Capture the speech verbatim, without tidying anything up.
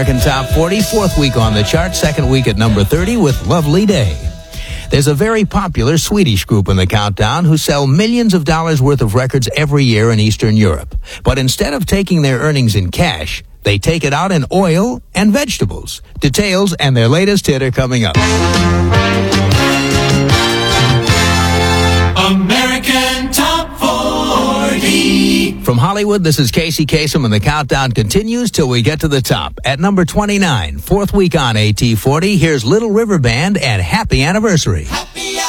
American Top forty, fourth week on the chart, second week at number thirty with Lovely Day. There's a very popular Swedish group in the countdown who sell millions of dollars worth of records every year in Eastern Europe. But instead of taking their earnings in cash, they take it out in oil and vegetables. Details and their latest hit are coming up. American Top forty. From Hollywood, this is Casey Kasem, and the countdown continues till we get to the top. At number twenty-nine, fourth week on A T forty, here's Little River Band and Happy Anniversary. Happy